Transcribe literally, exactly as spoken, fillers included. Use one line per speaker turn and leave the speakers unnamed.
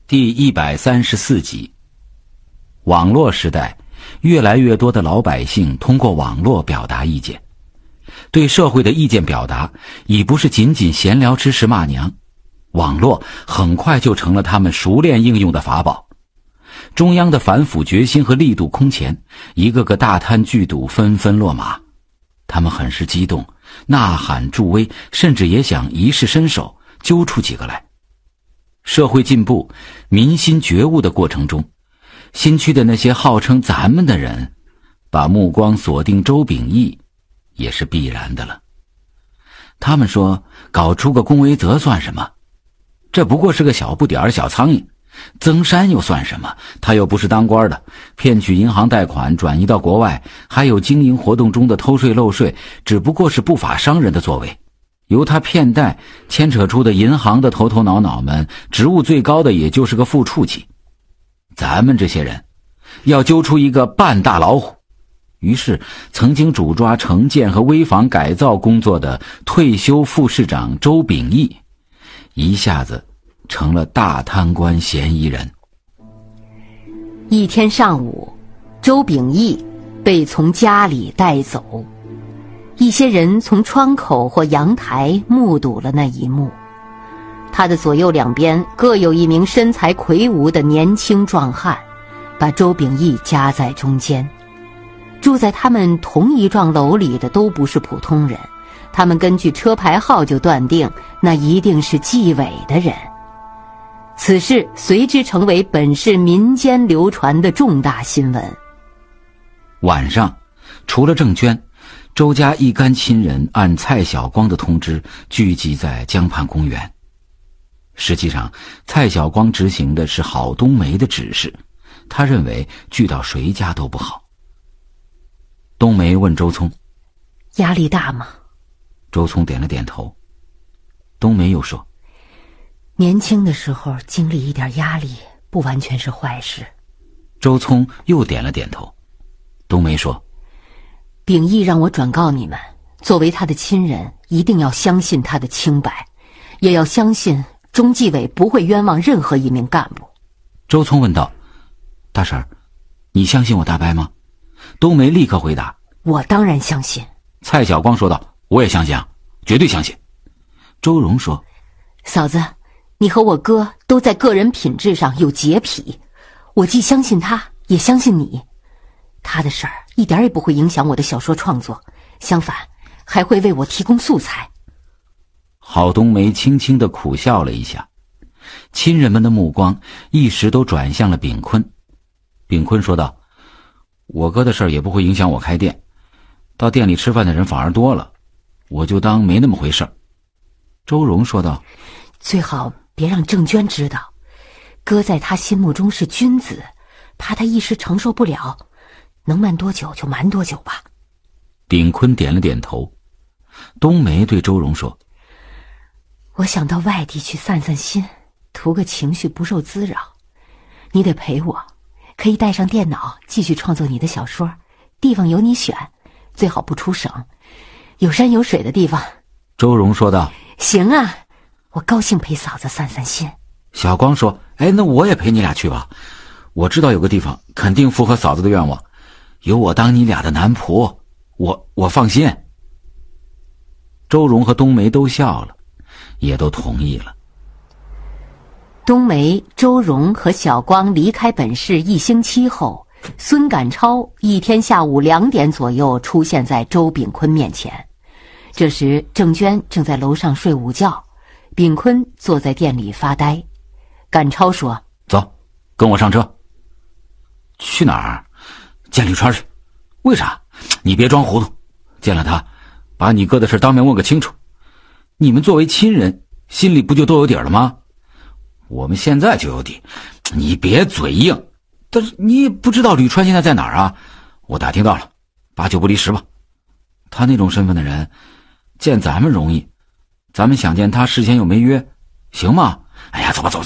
第一百三十四集。网络时代，越来越多的老百姓通过网络表达意见。对社会的意见表达已不是仅仅闲聊吃屎骂娘，网络很快就成了他们熟练应用的法宝。中央的反腐决心和力度空前，一个个大贪巨赌纷纷落马。他们很是激动，呐喊助威，甚至也想一试身手，揪出几个来。社会进步、民心觉悟的过程中，新区的那些号称咱们的人，把目光锁定周秉义，也是必然的了。他们说，搞出个龚维泽算什么？这不过是个小不点儿小苍蝇。曾山又算什么？他又不是当官的，骗取银行贷款转移到国外，还有经营活动中的偷税漏税，只不过是不法商人的作为。由他骗贷牵扯出的银行的头头脑脑们，职务最高的也就是个副处级。咱们这些人要揪出一个半大老虎，于是曾经主抓城建和危房改造工作的退休副市长周秉义，一下子成了大贪官嫌疑人。
一天上午，周秉义被从家里带走。一些人从窗口或阳台目睹了那一幕。他的左右两边各有一名身材魁梧的年轻壮汉，把周秉义夹在中间。住在他们同一幢楼里的都不是普通人，他们根据车牌号就断定那一定是纪委的人。此事随之成为本市民间流传的重大新闻。
晚上，除了郑娟，周家一干亲人按蔡晓光的通知聚集在江畔公园。实际上，蔡晓光执行的是郝冬梅的指示，他认为聚到谁家都不好。冬梅问周聪：
压力大吗？
周聪点了点头。冬梅又说：
年轻的时候经历一点压力不完全是坏事。
周聪又点了点头。冬梅说：
秉义让我转告你们，作为他的亲人，一定要相信他的清白，也要相信中纪委不会冤枉任何一名干部。
周聪问道：大婶儿，你相信我大伯吗？冬梅立刻回答：
我当然相信。
蔡晓光说道：我也相信啊，绝对相信。周荣说：
嫂子，你和我哥都在个人品质上有洁癖，我既相信他，也相信你。他的事儿一点也不会影响我的小说创作，相反，还会为我提供素材。
郝冬梅轻轻地苦笑了一下，亲人们的目光一时都转向了秉坤。秉坤说道：我哥的事儿也不会影响我开店，到店里吃饭的人反而多了，我就当没那么回事儿。周荣说道：
最好别让郑娟知道，哥在他心目中是君子，怕他一时承受不了，能瞒多久就瞒多久吧。
秉坤点了点头。冬梅对周荣说：
我想到外地去散散心，图个情绪不受滋扰，你得陪我，可以带上电脑继续创作你的小说，地方由你选，最好不出省，有山有水的地方。
周荣说道：
行啊，我高兴陪嫂子散散心。
小光说：哎，那我也陪你俩去吧，我知道有个地方肯定符合嫂子的愿望，有我当你俩的男仆，我我放心。周荣和冬梅都笑了，也都同意了。
冬梅、周荣和小光离开本市一星期后，孙赶超一天下午两点左右出现在周秉坤面前。这时郑娟正在楼上睡午觉，秉坤坐在店里发呆。赶超说：
走，跟我上车。去哪儿？见李川去。为啥？你别装糊涂，见了他，把你哥的事当面问个清楚。你们作为亲人，心里不就都有底了吗？我们现在就有底，你别嘴硬。但是你也不知道吕川现在在哪儿啊？我打听到了，八九不离十吧。他那种身份的人，见咱们容易，咱们想见他事先又没约，行吗？哎呀，走吧走走。